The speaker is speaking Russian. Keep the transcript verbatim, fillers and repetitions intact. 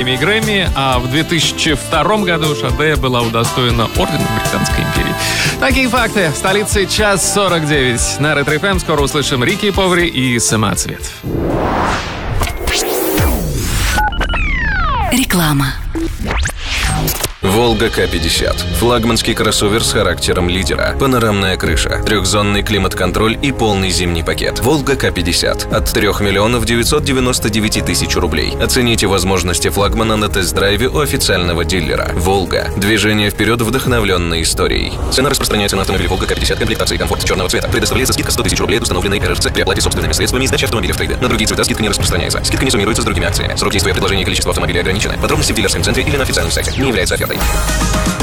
премии Грэмми, а в две тысячи втором году Шаде была удостоена ордена Британской империи. Такие факты. В столице час сорок девять. На Ретро эф эм скоро услышим Рики Повери и Самоцвет. Реклама. Волга К пятьдесят. Флагманский кроссовер с характером лидера. Панорамная крыша, трехзонный климат-контроль и полный зимний пакет. Волга К пятьдесят. От трёх миллионов девятьсот девяносто девять тысяч рублей. Оцените возможности флагмана на тест-драйве у официального дилера. Волга. Движение вперед, вдохновленной историей. Цена распространяется на автомобиль Волга К пятьдесят комплектации комфорт черного цвета. Предоставляется скидка сто тысяч рублей от установленной эр эр цэ при оплате собственными средствами и сдаче автомобиля в трейде. На другие цвета скидка не распространяется. Скидка не суммируется с другими акциями. Срок действия предложения и количество автомобилей ограничены. Подробности в дилерском центре или на официальном сайте. Не является офертой.